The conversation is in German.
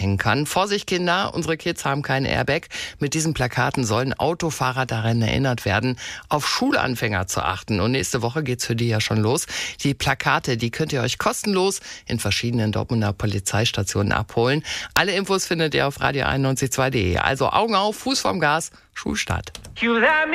hängen kann. Vorsicht Kinder, unsere Kids haben keinen Airbag. Mit diesen Plakaten sollen Autofahrer daran erinnert werden, auf Schulanfänger zu achten. Und nächste Woche geht's für die ja schon los. Die Plakate, die könnt ihr euch kostenlos in verschiedenen Dortmunder Polizeistationen abholen. Alle Infos findet ihr auf radio91.2.de. Also Augen auf, Fuß vom Gas, Schulstart.